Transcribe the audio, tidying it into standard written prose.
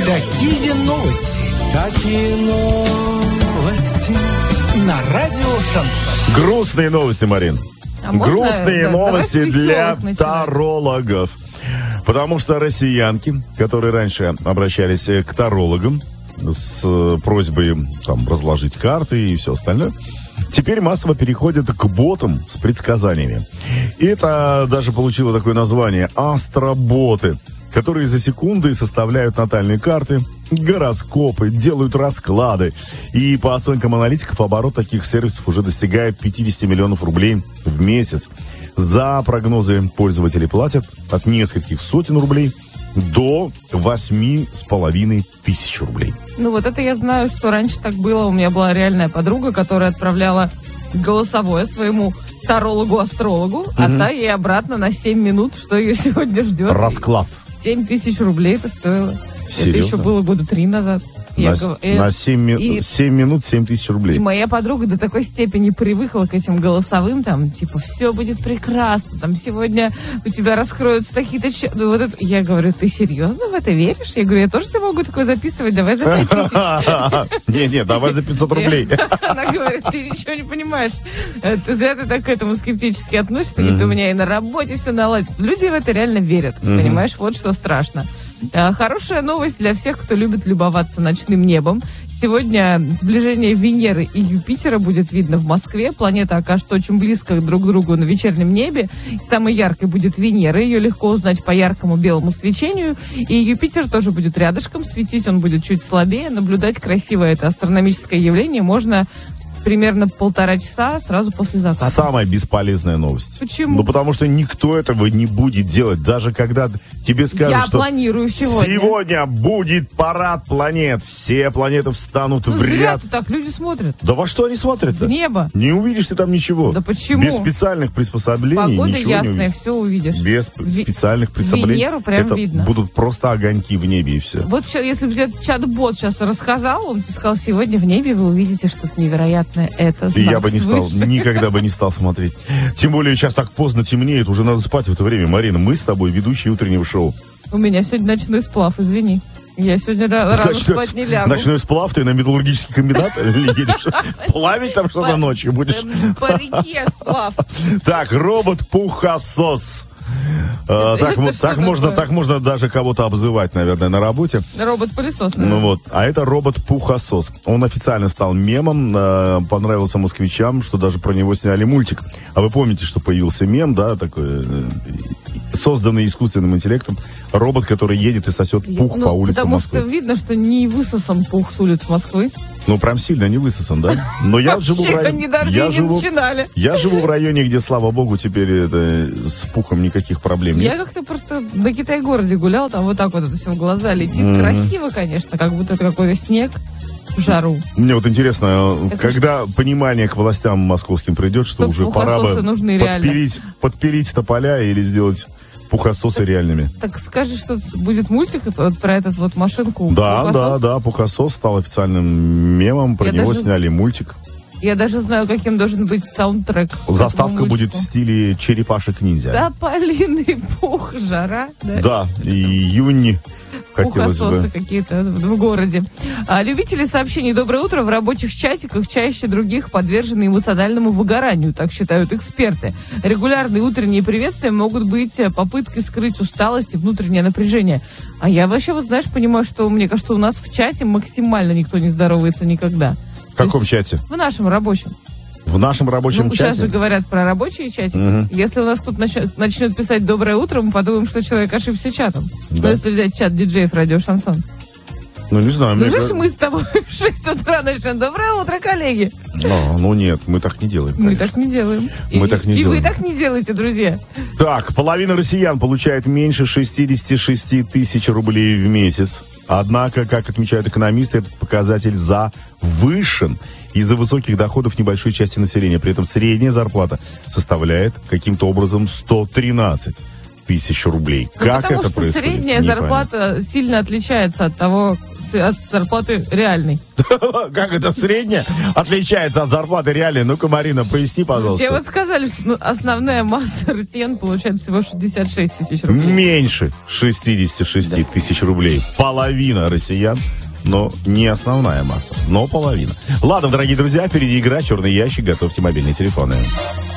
Какие новости? Какие новости? На радио Шансон. Грустные новости, Марин. Грустные новости для тарологов. Потому что россиянки, которые раньше обращались к тарологам с просьбой разложить карты и все остальное, теперь массово переходят к ботам с предсказаниями. И это даже получило такое название – астроботы, которые за секунды составляют натальные карты, гороскопы, делают расклады. И по оценкам аналитиков, оборот таких сервисов уже достигает 50 миллионов рублей в месяц. За прогнозы пользователи платят от нескольких сотен рублей до 8,5 тысяч рублей. Ну вот это я знаю, что раньше так было. У меня была реальная подруга, которая отправляла голосовое своему тарологу-астрологу, а та ей обратно на 7 минут, что ее сегодня ждет. Расклад. 7 тысяч рублей это стоило. Серьезно? Это еще было года 3 назад. На 7 минут 7 тысяч рублей. И моя подруга до такой степени привыкла к этим голосовым, все будет прекрасно, сегодня у тебя раскроются такие-то... Вот это... Я говорю, ты серьезно в это веришь? Я говорю, я тоже себе могу такое записывать, давай за 5 тысяч. Не, давай за 500 рублей. Она говорит, ты ничего не понимаешь. Ты зря ты так к этому скептически относишься. Говорит, у меня и на работе все наладится. Люди в это реально верят, понимаешь? Вот что страшно. Хорошая новость для всех, кто любит любоваться ночным небом. Сегодня сближение Венеры и Юпитера будет видно в Москве. Планеты окажутся очень близко друг к другу на вечернем небе. Самой яркой будет Венера. Ее легко узнать по яркому белому свечению. И Юпитер тоже будет рядышком. Светить он будет чуть слабее. Наблюдать красивое это астрономическое явление можно примерно 1,5 часа сразу после заката. Самая бесполезная новость. Почему? Ну, потому что никто этого не будет делать. Даже когда тебе скажут, что планирую сегодня будет парад планет. Все планеты встанут в ряд. Зря так люди смотрят. Да во что они смотрят-то? В небо. Не увидишь ты там ничего. Да почему? Без специальных приспособлений погода ничего ясная, не увидишь. все увидишь. Без специальных приспособлений. Венеру прям это видно. Будут просто огоньки в небе и все. Вот если бы чат-бот сейчас рассказал, он тебе сказал, сегодня в небе вы увидите что-то невероятное. Это знак Я бы не стал, никогда бы не стал смотреть. Тем более сейчас так поздно темнеет, уже надо спать в это время. Марина, мы с тобой ведущие утреннего шоу. У меня сегодня ночной сплав, извини. Я сегодня рано спать не лягу. Ночной сплав, ты на металлургический комбинат едешь? Плавить там что-то ночью будешь? По реке сплав. Так, робот-пухосос. Так можно даже кого-то обзывать, наверное, на работе. Робот-пылесос. Ну вот, а это робот-пухосос. Он официально стал мемом, понравился москвичам, что даже про него сняли мультик. А вы помните, что появился мем, да, такой, созданный искусственным интеллектом, робот, который едет и сосет пух по улицам Москвы. Потому что видно, что не высосан пух с улиц Москвы. Ну, прям сильно не высосан, да? Но я живу в районе... Я живу в районе, где, слава богу, теперь с пухом никаких проблем нет. Я как-то просто на Китай-городе гулял, там вот так вот это все в глаза летит. Красиво, конечно, как будто это какой-то снег в жару. Мне вот интересно, когда понимание к властям московским придет, что уже пора бы подпилить тополя или сделать... пухососы реальными. Так скажи, что будет мультик про эту вот машинку? Да, пухосос стал официальным мемом, про него сняли мультик. Я даже знаю, каким должен быть саундтрек. Заставка будет в стиле черепашек-ниндзя. Тополиный пух, жара. Да, и июнь. Пухососы какие-то в городе. Любители сообщений «Доброе утро» в рабочих чатиках чаще других подвержены эмоциональному выгоранию, так считают эксперты. Регулярные утренние приветствия могут быть попыткой скрыть усталость и внутреннее напряжение. А я вообще, вот знаешь, понимаю, что, мне кажется, у нас в чате максимально никто не здоровается никогда. В каком чате? В нашем рабочем. В нашем рабочем чате? Сейчас же говорят про рабочие чатики. Если у нас кто-то начнет писать «Доброе утро», мы подумаем, что человек ошибся чатом. Да. Но если взять чат диджеев «Радио Шансон». Ну, не знаю. Мы с тобой в 6 утра начнем. Доброе утро, коллеги. Ну нет, мы так не делаем. Мы так не делаем. И вы так не делаете, друзья. Так, половина россиян получает меньше 66 тысяч рублей в месяц. Однако, как отмечают экономисты, этот показатель завышен из-за высоких доходов небольшой части населения. При этом средняя зарплата составляет каким-то образом 113 тысяч рублей. Ну, как потому это что происходит? средняя зарплата сильно отличается от зарплаты реальной. Как это средняя отличается от зарплаты реальной? Ну-ка, Марина, поясни, пожалуйста. Тебе вот сказали, что основная масса россиян получает всего 66 тысяч рублей. Меньше 66 тысяч рублей. Половина россиян. Но не основная масса, но половина. Ладно, дорогие друзья, впереди игра «Черный ящик». Готовьте мобильные телефоны.